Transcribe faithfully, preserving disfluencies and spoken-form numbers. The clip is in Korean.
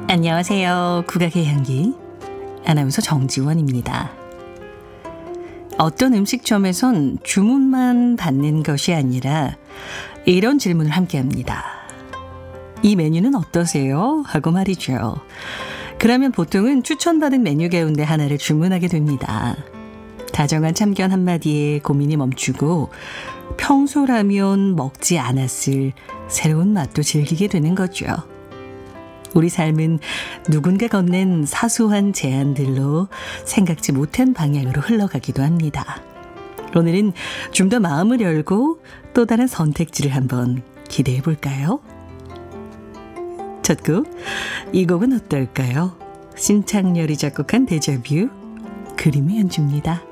안녕하세요. 국악의 향기 아나운서 정지원입니다. 어떤 음식점에선 주문만 받는 것이 아니라 이런 질문을 함께합니다. 이 메뉴는 어떠세요? 하고 말이죠. 그러면 보통은 추천받은 메뉴 가운데 하나를 주문하게 됩니다. 다정한 참견 한마디에 고민이 멈추고 평소라면 먹지 않았을 새로운 맛도 즐기게 되는 거죠. 우리 삶은 누군가 건넨 사소한 제안들로 생각지 못한 방향으로 흘러가기도 합니다. 오늘은 좀 더 마음을 열고 또 다른 선택지를 한번 기대해 볼까요? 첫 곡, 이 곡은 어떨까요? 신창렬이 작곡한 데자뷰, 그림의 연주입니다.